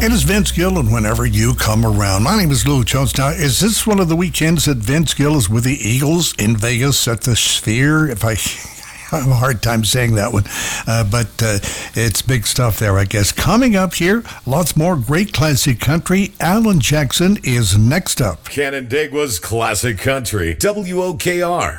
It is Vince Gill, and whenever you come around. My name is Lou Jones. Now, is this one of the weekends that Vince Gill is with the Eagles in Vegas at the Sphere? I have a hard time saying that one, but it's big stuff there, I guess. Coming up here, lots more great classic country. Alan Jackson is next up. Canandaigua's Classic Country, WOKR.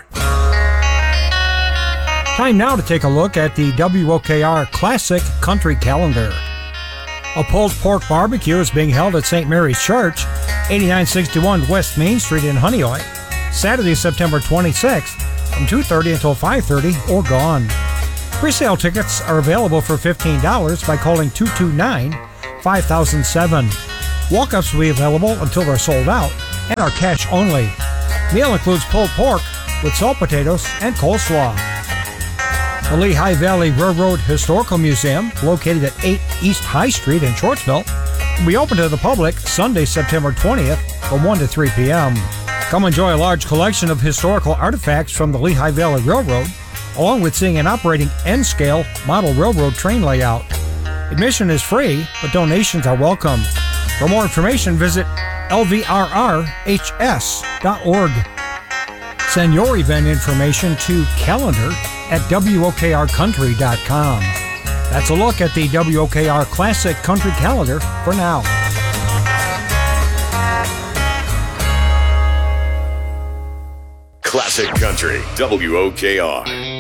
Time now to take a look at the WOKR Classic Country Calendar. A pulled pork barbecue is being held at St. Mary's Church, 8961 West Main Street in Honeoye, Saturday, September 26th, from 2:30 until 5:30 or gone. Pre-sale tickets are available for $15 by calling 229-5007. Walk-ups will be available until they're sold out and are cash only. Meal includes pulled pork with salt potatoes and coleslaw. The Lehigh Valley Railroad Historical Museum, located at 8 East High Street in Shortsville, will be open to the public Sunday, September 20th from 1 to 3 p.m. Come enjoy a large collection of historical artifacts from the Lehigh Valley Railroad, along with seeing an operating N-scale model railroad train layout. Admission is free, but donations are welcome. For more information, visit lvrrhs.org. Send your event information to calendar@wokrcountry.com. That's a look at the WOKR Classic Country Calendar for now. Classic Country, WOKR.